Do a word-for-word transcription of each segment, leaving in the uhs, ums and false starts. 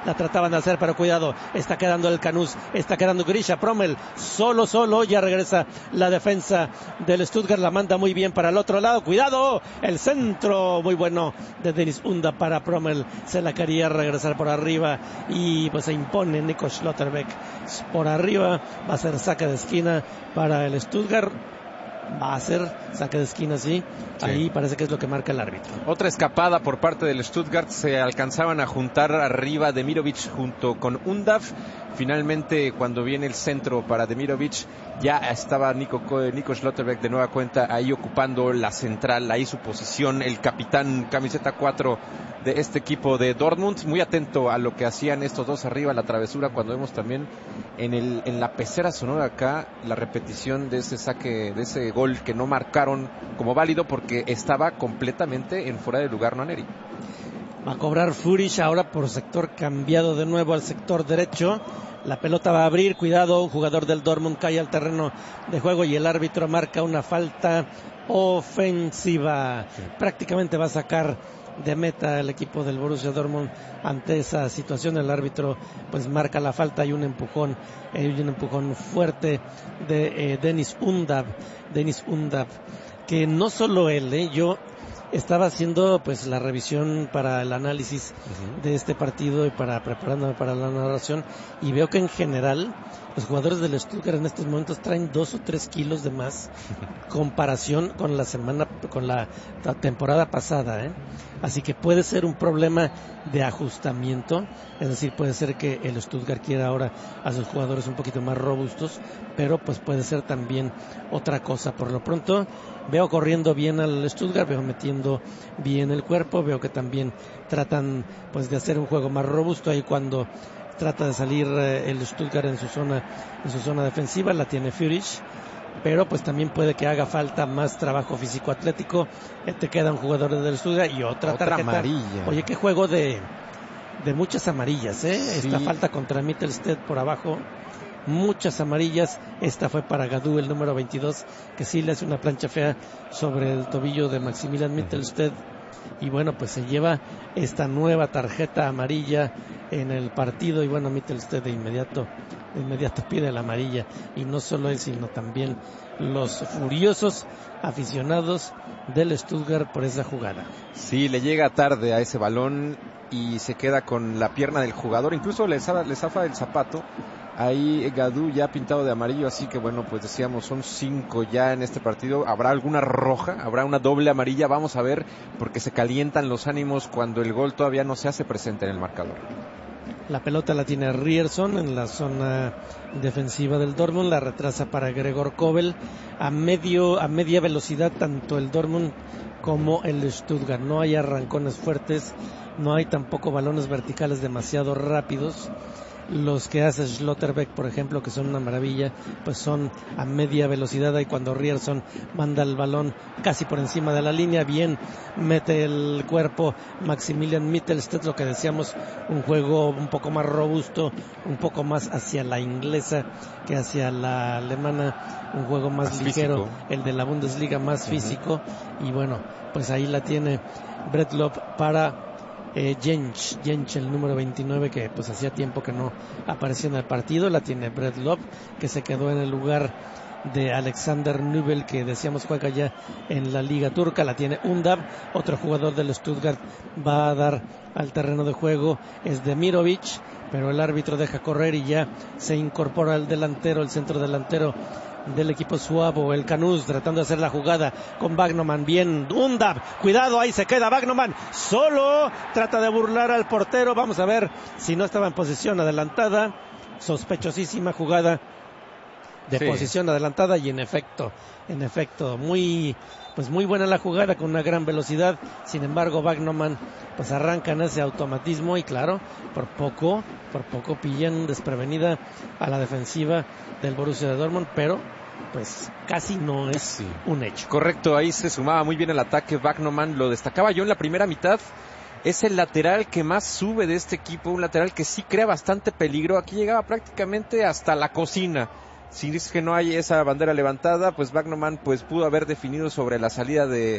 la trataban de hacer, pero cuidado, está quedando el Canús, está quedando Grisha Promel, solo, solo, ya regresa la defensa del Stuttgart, la manda muy bien para el otro lado, cuidado, el centro muy bueno de Dennis Undav para Promel, se la quería regresar por arriba y pues se impone Nico Schlotterbeck por arriba, va a ser saque de esquina para el Stuttgart. Va a ser saque de esquina, sí. sí. Ahí parece que es lo que marca el árbitro. Otra escapada por parte del Stuttgart. Se alcanzaban a juntar arriba Demirovic junto con Undav. Finalmente, cuando viene el centro para Demirovic, ya estaba Nico, Nico Schlotterbeck de nueva cuenta ahí ocupando la central, ahí su posición, el capitán camiseta cuatro de este equipo de Dortmund, muy atento a lo que hacían estos dos arriba, la travesura, cuando vemos también en el en la pecera sonora acá la repetición de ese saque, de ese gol que no marcaron como válido porque estaba completamente en fuera de lugar Nwaneri. Va a cobrar Furish ahora por sector cambiado de nuevo al sector derecho. La pelota va a abrir, cuidado, un jugador del Dortmund cae al terreno de juego y el árbitro marca una falta ofensiva. Sí. Prácticamente va a sacar de meta el equipo del Borussia Dortmund ante esa situación. El árbitro pues marca la falta y un empujón, hay eh, un empujón fuerte de eh, Dennis Undav, Dennis Undav, que no solo él, eh, yo estaba haciendo pues la revisión para el análisis uh-huh. de este partido y para preparándome para la narración y veo que en general los jugadores del Stuttgart en estos momentos traen dos o tres kilos de más comparación con la semana, con la, la temporada pasada, ¿eh? Así que puede ser un problema de ajustamiento, es decir, puede ser que el Stuttgart quiera ahora a sus jugadores un poquito más robustos, pero pues puede ser también otra cosa. Por lo pronto veo corriendo bien al Stuttgart, veo metiendo bien el cuerpo, veo que también tratan pues de hacer un juego más robusto ahí cuando trata de salir eh, el Stuttgart en su zona, en su zona defensiva, la tiene Furish, pero pues también puede que haga falta más trabajo físico-atlético. Eh, te quedan jugadores del Stuttgart y otra, otra tarjeta amarilla. Oye, qué juego de de muchas amarillas, ¿eh? Sí. Esta falta contra Mittelstedt por abajo, muchas amarillas. Esta fue para Gadú, el número veintidós, que sí le hace una plancha fea sobre el tobillo de Maximilian Mittelstedt. Y bueno, pues se lleva esta nueva tarjeta amarilla en el partido. Y bueno, Mittelstedt de inmediato, de inmediato pide la amarilla. Y no solo él, sino también los furiosos aficionados del Stuttgart por esa jugada. Sí, le llega tarde a ese balón y se queda con la pierna del jugador. Incluso le zafa, le zafa el zapato. Ahí Gadú ya pintado de amarillo, así que bueno, pues decíamos, son cinco ya en este partido. ¿Habrá alguna roja? ¿Habrá una doble amarilla? Vamos a ver, porque se calientan los ánimos cuando el gol todavía no se hace presente en el marcador. La pelota la tiene Ryerson en la zona defensiva del Dortmund, la retrasa para Gregor Kobel a medio a media velocidad, tanto el Dortmund como el Stuttgart. No hay arrancones fuertes, no hay tampoco balones verticales demasiado rápidos. Los que hace Schlotterbeck, por ejemplo, que son una maravilla, pues son a media velocidad, y cuando Ryerson manda el balón casi por encima de la línea, bien mete el cuerpo Maximilian Mittelstedt, lo que decíamos, un juego un poco más robusto, un poco más hacia la inglesa que hacia la alemana, un juego más, más ligero, físico. El de la Bundesliga más uh-huh. físico, y bueno, pues ahí la tiene Bretlov para Eh, Jench, Jench, el número veintinueve, que pues hacía tiempo que no aparecía en el partido. La tiene Bretlov, que se quedó en el lugar de Alexander Nübel, que decíamos juega ya en la Liga Turca. La tiene Undav, otro jugador del Stuttgart va a dar al terreno de juego, es Demirovic, pero el árbitro deja correr y ya se incorpora el delantero, el centro delantero del equipo suavo, el Canús, tratando de hacer la jugada con Wagnermann. Bien, Undav, cuidado, ahí se queda Wagnermann, solo trata de burlar al portero. Vamos a ver si no estaba en posición adelantada. Sospechosísima jugada de sí. posición adelantada, y en efecto, en efecto, muy pues muy buena la jugada, con una gran velocidad. Sin embargo, Wagnermann pues arranca en ese automatismo y claro, por poco, por poco pillan desprevenida a la defensiva del Borussia Dortmund, pero pues casi no es sí. un hecho. Correcto, ahí se sumaba muy bien el ataque Wagnermann, lo destacaba yo en la primera mitad. Es el lateral que más sube de este equipo, un lateral que sí crea bastante peligro. Aquí llegaba prácticamente hasta la cocina. Si dices que no hay esa bandera levantada, pues Wagnermann pues pudo haber definido sobre la salida de,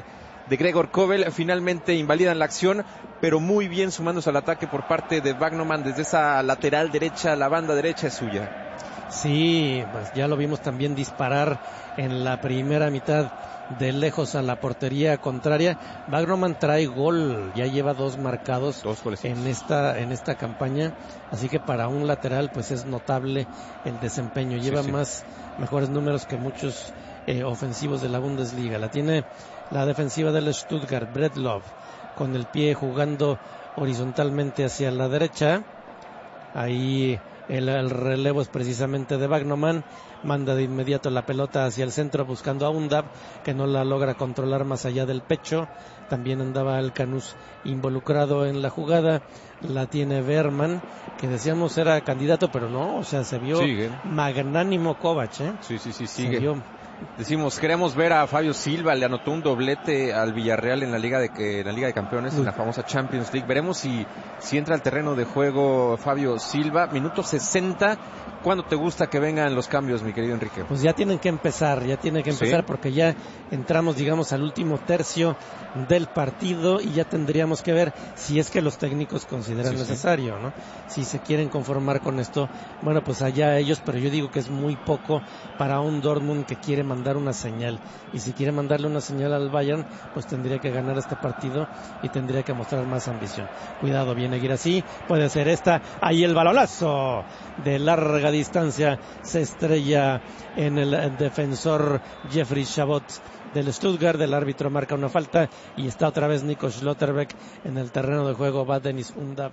de Gregor Kobel. Finalmente invalidan la acción, pero muy bien sumándose al ataque por parte de Wagnerman desde esa lateral derecha. La banda derecha es suya. Sí, pues ya lo vimos también disparar en la primera mitad de lejos a la portería contraria. Wagnerman trae gol, ya lleva dos marcados dos goles en esta en esta campaña, así que para un lateral pues es notable el desempeño. Lleva sí, sí. más mejores números que muchos eh, ofensivos de la Bundesliga. La tiene la defensiva del Stuttgart, Bredlov, con el pie jugando horizontalmente hacia la derecha. Ahí El, el relevo es precisamente de Wagnerman, manda de inmediato la pelota hacia el centro buscando a Undav, que no la logra controlar más allá del pecho. También andaba el Canús involucrado en la jugada. La tiene Berman, que decíamos era candidato, pero no, o sea, se vio sigue. magnánimo Kovac, ¿eh? Sí, sí, sí, sigue. Se vio... Decimos, queremos ver a Fabio Silva, le anotó un doblete al Villarreal en la Liga de en la Liga de Campeones, Uy. en la famosa Champions League. Veremos si, si entra al terreno de juego Fabio Silva. Minuto sesenta. ¿Cuándo te gusta que vengan los cambios, mi querido Enrique? Pues ya tienen que empezar, ya tienen que empezar, ¿sí? Porque ya entramos, digamos, al último tercio del partido y ya tendríamos que ver si es que los técnicos consideran sí, necesario, sí. ¿no? Si se quieren conformar con esto, bueno, pues allá ellos, pero yo digo que es muy poco para un Dortmund que quiere mandar una señal, y si quiere mandarle una señal al Bayern, pues tendría que ganar este partido y tendría que mostrar más ambición. Cuidado, viene Guirassy, puede ser esta, ahí el balonazo de larga distancia, se estrella en el defensor Jeffrey Chabot del Stuttgart. El árbitro marca una falta y está otra vez Nico Schlotterbeck en el terreno de juego. Va Dennis Undav.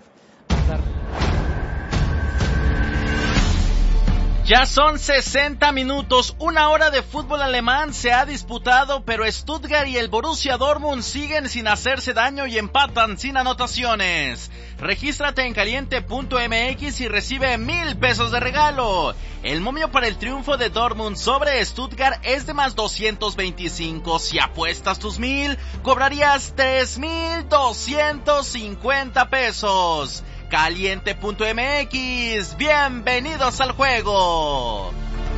Ya son sesenta minutos, una hora de fútbol alemán se ha disputado, pero Stuttgart y el Borussia Dortmund siguen sin hacerse daño y empatan sin anotaciones. Regístrate en caliente punto m x y recibe mil pesos de regalo. El momio para el triunfo de Dortmund sobre Stuttgart es de más doscientos veinticinco. Si apuestas tus mil, cobrarías tres mil doscientos cincuenta pesos. caliente punto m x, bienvenidos al juego.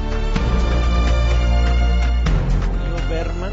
Berman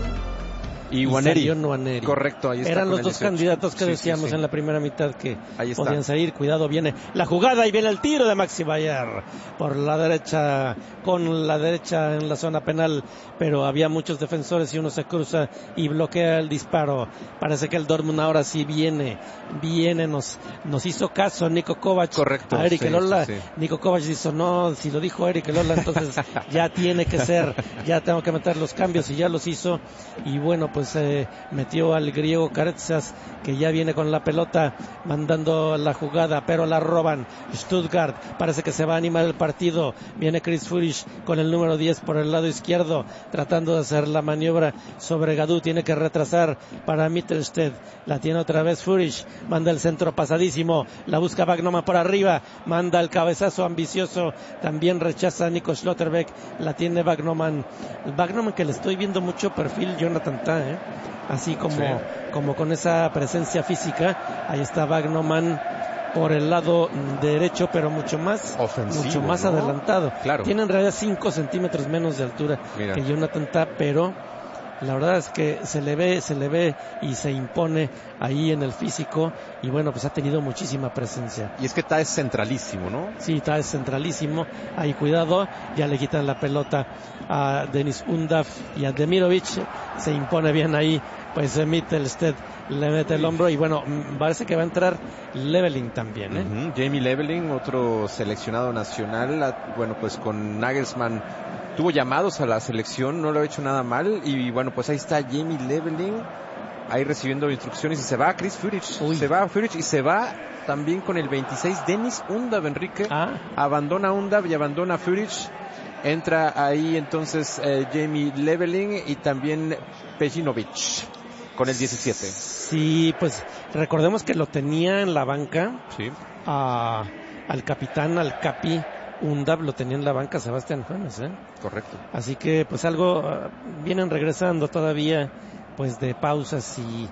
y Nwaneri. Nwaneri. Correcto, ahí está. Eran los dos dieciocho. candidatos que sí, decíamos sí, sí. en la primera mitad que ahí está. podían salir. Cuidado, viene la jugada y viene el tiro de Maxi Bayer por la derecha, con la derecha en la zona penal, pero había muchos defensores y uno se cruza y bloquea el disparo. Parece que el Dortmund ahora sí viene, viene, nos, nos hizo caso Niko Kovac. Correcto. A Eric sí, Elola. Sí, sí. Niko Kovac dijo, no, si lo dijo Eric Elola, entonces ya tiene que ser, ya tengo que meter los cambios, y ya los hizo. Y bueno, pues eh, metió al griego Karetsas, que ya viene con la pelota mandando la jugada, pero la roban. Stuttgart parece que se va a animar el partido. Viene Chris Führich con el número diez por el lado izquierdo, tratando de hacer la maniobra sobre Gadú. Tiene que retrasar para Mittelstedt. La tiene otra vez Führich, manda el centro pasadísimo, la busca Wagnerman por arriba, manda el cabezazo ambicioso, también rechaza a Nico Schlotterbeck. La tiene Wagnerman. Wagnerman, que le estoy viendo mucho perfil Jonathan Tah, ¿eh? Así como, sí. como con esa presencia física. Ahí está Wagnerman por el lado derecho, pero mucho más ofensivo, mucho más ¿no? adelantado. Claro. Tiene en realidad cinco centímetros menos de altura Mira. que Jonathan Tah, pero la verdad es que se le ve, se le ve y se impone ahí en el físico, y bueno, pues ha tenido muchísima presencia. Y es que Tah es centralísimo, ¿no? Sí, Tah es centralísimo. Ahí cuidado, ya le quitan la pelota a Dennis Undav y a Demirovic. Se impone bien ahí, pues Mittelstedt le mete el hombro, y bueno, parece que va a entrar Leveling también, ¿eh? Uh-huh. Jamie Leveling, otro seleccionado nacional. Bueno, pues con Nagelsmann tuvo llamados a la selección, no lo ha hecho nada mal, y bueno, pues ahí está Jamie Leveling ahí recibiendo instrucciones, y se va Chris Führich, Uy. se va Führich y se va también con el veintiséis Dennis Undav, Enrique. Ah. Abandona Undav y abandona Führich. Entra ahí entonces eh, Jamie Leveling y también Pejinovic con el diecisiete. Sí, pues recordemos que lo tenía en la banca. Sí. A, al capitán, al capi Undav, lo tenía en la banca Sebastián Juanes, ¿eh? Correcto. Así que pues algo uh, vienen regresando todavía, pues de pausas y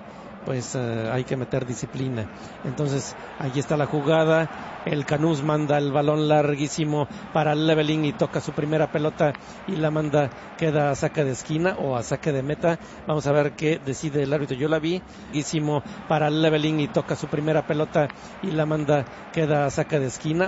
pues uh, hay que meter disciplina. Entonces ahí está la jugada, el Canús manda el balón larguísimo para Leveling y toca su primera pelota y la manda, queda a saque de esquina o a saque de meta. Vamos a ver qué decide el árbitro. Yo la vi, larguísimo para Leveling y toca su primera pelota y la manda, queda a saque de esquina